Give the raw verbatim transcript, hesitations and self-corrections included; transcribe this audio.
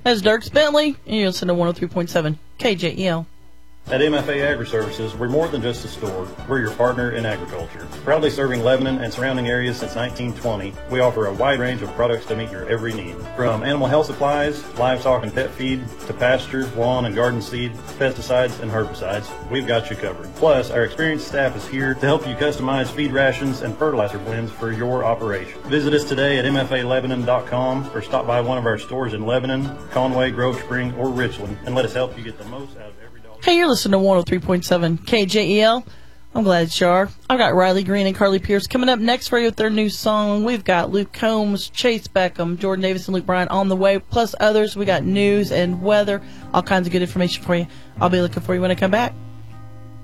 That's Dirk Bentley, and you're listening to one oh three point seven K J E L. At M F A Agri-Services, we're more than just a store. We're your partner in agriculture. Proudly serving Lebanon and surrounding areas since nineteen twenty, we offer a wide range of products to meet your every need. From animal health supplies, livestock and pet feed, to pasture, lawn and garden seed, pesticides, and herbicides, we've got you covered. Plus, our experienced staff is here to help you customize feed rations and fertilizer blends for your operation. Visit us today at M F A Lebanon dot com or stop by one of our stores in Lebanon, Conway, Grove Spring, or Richland and let us help you get the most out of every dollar. Hey, you're listening to one oh three point seven K J E L. I'm glad you are. I've got Riley Green and Carly Pierce coming up next for you with their new song. We've got Luke Combs, Chase Beckham, Jordan Davis, and Luke Bryan on the way, plus others. We got news and weather, all kinds of good information for you. I'll be looking for you when I come back.